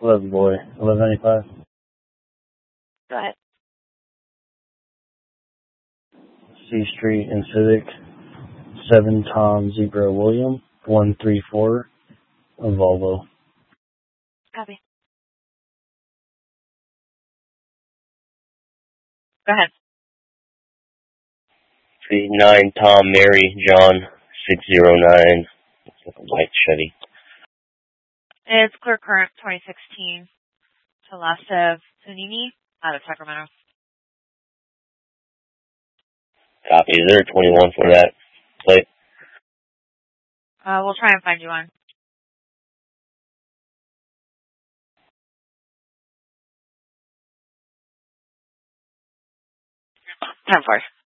11 boy, 1195. Go ahead. C Street and Civic, 7 Tom Zebra William, 134, a Volvo. Copy. Go ahead. 9 Tom Mary John 609. It's like a white Chevy. It's clear current 2016 to last of Zunini out of Sacramento. Copy. Is there a 21 for that plate? We'll try and find you one. 10-4.